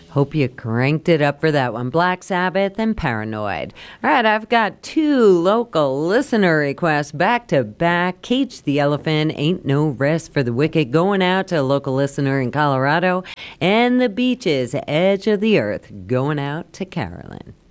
Hope you cranked it up for that one. Black Sabbath and Paranoid. All right, I've got two local listener requests back to back. Cage the Elephant, Ain't No Rest for the Wicked, going out to a local listener in Colorado. And The Beaches, Edge of the Earth, going out to Carolyn.